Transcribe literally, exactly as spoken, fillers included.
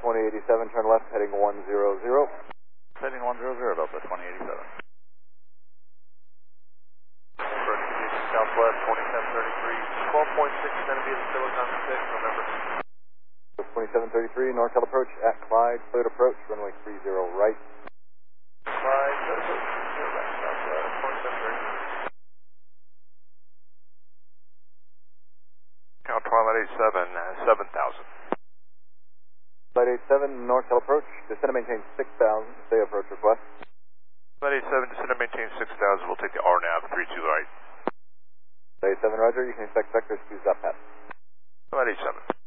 twenty eighty-seven, turn left, heading one zero zero. Heading one zero zero, Delta twenty eighty-seven. Southwest twenty-seven thirty-three, twelve point six centimeters, Silicon six, November. twenty-seven thirty-three, NorCal approach at Clyde, cleared approach, runway three zero right. Clyde, cleared approach, three zero right, Southwest twenty-seven thirty-three. Count Twilight eighty-seven, seven thousand. Flight eighty-seven, NorCal approach, descend and maintain six thousand, stay approach request. Flight eighty-seven, descend and maintain six thousand, we'll take the R nav, three two right. Flight eighty-seven, roger, you can expect vectors to Zapad. Flight eighty-seven.